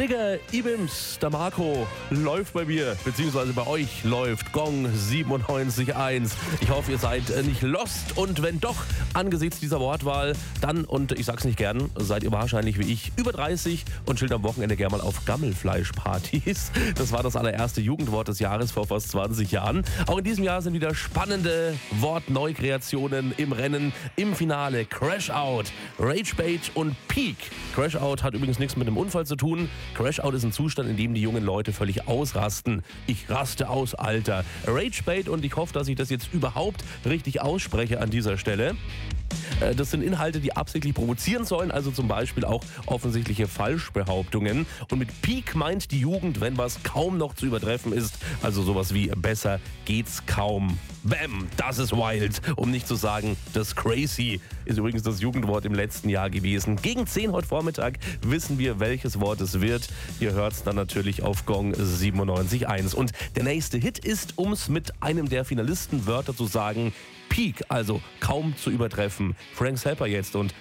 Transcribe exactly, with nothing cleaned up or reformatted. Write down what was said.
Digga, Ibims, der Marco, läuft bei mir, beziehungsweise bei euch läuft Gong siebenundneunzig Komma eins. Ich hoffe, ihr seid nicht lost und wenn doch, angesichts dieser Wortwahl, dann, und ich sag's nicht gern, seid ihr wahrscheinlich wie ich über dreißig und chillt am Wochenende gerne mal auf Gammelfleischpartys. Das war das allererste Jugendwort des Jahres vor fast zwanzig Jahren. Auch in diesem Jahr sind wieder spannende Wortneukreationen im Rennen. Im Finale Crash Out, Rage Bait und Peak. Crash Out hat übrigens nichts mit einem Unfall zu tun. Crash Out ist ein Zustand, in dem die jungen Leute völlig ausrasten. Ich raste aus, Alter. Rage Bait, und ich hoffe, dass ich das jetzt überhaupt richtig ausspreche an dieser Stelle. Das sind Inhalte, die absichtlich provozieren sollen, also zum Beispiel auch offensichtliche Falschbehauptungen. Und mit Peak meint die Jugend, wenn was kaum noch zu übertreffen ist, also sowas wie besser geht's kaum. Bam, das ist wild. Um nicht zu sagen, das crazy ist übrigens das Jugendwort im letzten Jahr gewesen. Gegen zehn heute Vormittag wissen wir, welches Wort es wird. Ihr hört es dann natürlich auf Gong siebenundneunzig Komma eins. Und der nächste Hit ist, um es mit einem der Finalisten Wörter zu sagen, Peak, also kaum zu übertreffen. Frank Zappa jetzt und